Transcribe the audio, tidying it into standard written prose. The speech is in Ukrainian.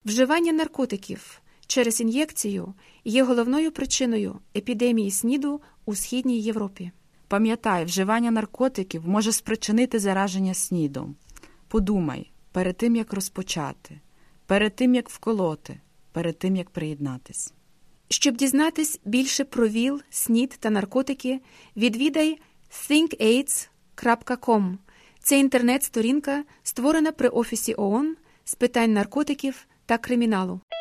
Вживання наркотиків через ін'єкцію є головною причиною епідемії СНІДу у Східній Європі. Пам'ятай, вживання наркотиків може спричинити зараження СНІДом. Подумай, перед тим, як розпочати, перед тим, як вколоти, перед тим, як приєднатись. Щоб дізнатись більше про ВІЛ, СНІД та наркотики, відвідай thinkaids.com. Це інтернет-сторінка, створена при Офісі ООН з питань наркотиків та криміналу.